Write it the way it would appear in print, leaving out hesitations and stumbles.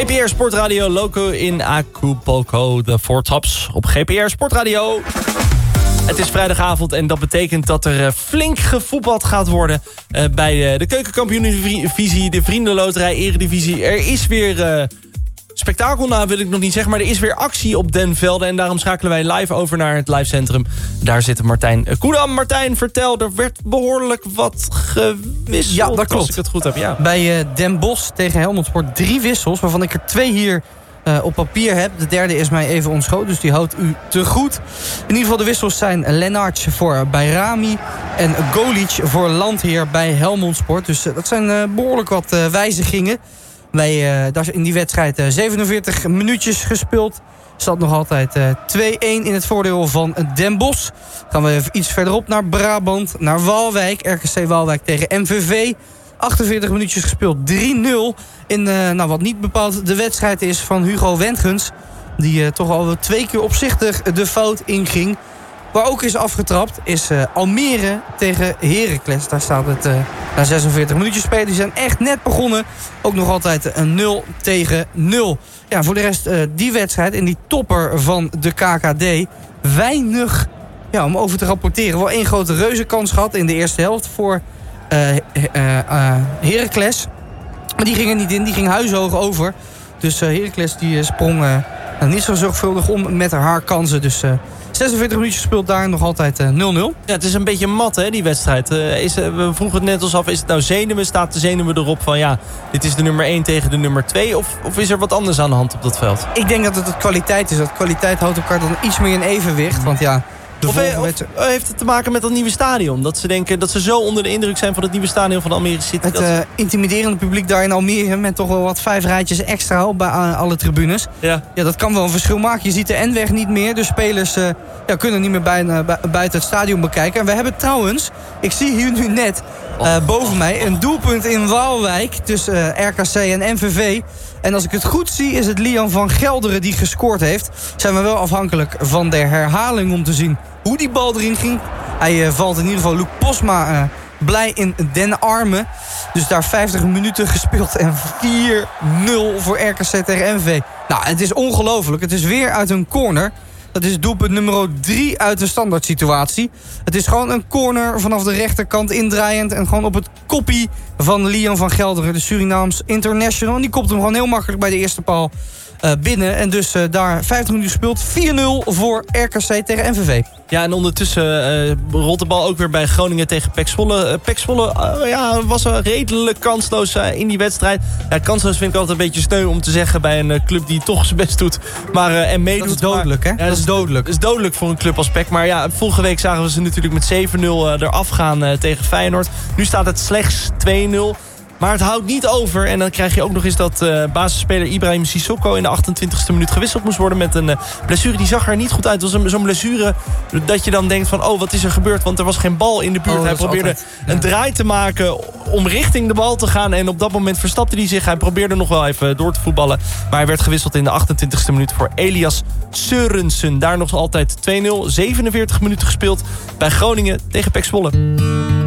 GPR Sportradio, loco in Acapulco, de Four Tops op GPR Sportradio. Het is vrijdagavond en dat betekent dat er flink gevoetbald gaat worden bij de keukenkampioen-divisie, de Vriendenloterij Eredivisie. Er is weer spektakel, nou wil ik nog niet zeggen, maar er is weer actie op Den Velde. En daarom schakelen wij live over naar het livecentrum. Daar zit Martijn Koedam. Martijn, vertel, er werd behoorlijk wat gewisseld. Ja, dat klopt. Als ik het goed heb, ja. Bij Den Bosch tegen Helmond Sport 3 wissels, waarvan ik er 2 hier op papier heb. De derde is mij even ontschoten, dus die houdt u te goed. In ieder geval de wissels zijn Lennartz voor Bayrami en Golic voor Landheer bij Helmond Sport. Dus dat zijn behoorlijk wat wijzigingen. Daar is in die wedstrijd 47 minuutjes gespeeld. Staat nog altijd 2-1 in het voordeel van Den Bosch. Gaan we even iets verderop naar Brabant, naar Waalwijk. RKC Waalwijk tegen MVV. 48 minuutjes gespeeld, 3-0. In wat niet bepaald de wedstrijd is van Hugo Wendgens. Die toch al 2 keer opzichtig de fout inging. Waar ook is afgetrapt is Almere tegen Heracles. Daar staat het na 46 minuutjes spelen. Die zijn echt net begonnen. Ook nog altijd een 0-0. Ja, voor de rest die wedstrijd en die topper van de KKD. Weinig om over te rapporteren. Wel 1 grote reuzenkans gehad in de eerste helft voor Heracles. Maar die ging er niet in. Die ging huishoog over. Dus Heracles die sprong niet zo zorgvuldig om met haar kansen. Dus 46 minuutjes speelt daar nog altijd 0-0. Ja, het is een beetje mat, hè, die wedstrijd. We vroegen het net eens af, is het nou zenuwen? Staat de zenuwen erop van, ja, dit is de nummer 1 tegen de nummer 2? Of is er wat anders aan de hand op dat veld? Ik denk dat het kwaliteit is. Dat kwaliteit houdt elkaar dan iets meer in evenwicht. Want ja, Of heeft het te maken met dat nieuwe stadion? Dat ze denken dat ze zo onder de indruk zijn van het nieuwe stadion van Almere City? Het intimiderende publiek daar in Almere met toch wel wat 5 rijtjes extra op bij alle tribunes. Ja, dat kan wel een verschil maken. Je ziet de N-weg niet meer. De spelers kunnen niet meer buiten het stadion bekijken. En we hebben trouwens, ik zie hier nu net boven mij een doelpunt in Waalwijk tussen RKC en MVV. En als ik het goed zie is het Lian van Gelderen die gescoord heeft. Zijn we wel afhankelijk van de herhaling om te zien hoe die bal erin ging. Hij valt in ieder geval Luc Posma blij in den armen. Dus daar 50 minuten gespeeld en 4-0 voor RKC tegen MV. Nou, het is ongelooflijk. Het is weer uit een corner. Dat is doelpunt nummer 3 uit de standaard situatie. Het is gewoon een corner vanaf de rechterkant indraaiend. En gewoon op het koppie van Lian van Gelderen, de Surinaams international. En die kopt hem gewoon heel makkelijk bij de eerste paal binnen. En dus daar 50 minuten gespeeld. 4-0 voor RKC tegen MVV. Ja, en ondertussen rolt de bal ook weer bij Groningen tegen PEC Zwolle. PEC Zwolle was redelijk kansloos in die wedstrijd. Ja, kansloos vind ik altijd een beetje sneu om te zeggen bij een club die toch zijn best doet. Maar, en meedoet. Dat is dodelijk, hè? Ja, dat is dodelijk. Dat is dodelijk voor een club als PEC. Maar ja, vorige week zagen we ze natuurlijk met 7-0 eraf gaan tegen Feyenoord. Nu staat het slechts 2-0. Maar het houdt niet over. En dan krijg je ook nog eens dat basisspeler Ibrahim Sissoko in de 28e minuut gewisseld moest worden met een blessure. Die zag er niet goed uit. Het was zo'n blessure dat je dan denkt van, oh, wat is er gebeurd? Want er was geen bal in de buurt. Hij probeerde een draai te maken om richting de bal te gaan. En op dat moment verstapte hij zich. Hij probeerde nog wel even door te voetballen. Maar hij werd gewisseld in de 28e minuut voor Elias Sørensen. Daar nog altijd 2-0. 47 minuten gespeeld bij Groningen tegen PEC Zwolle.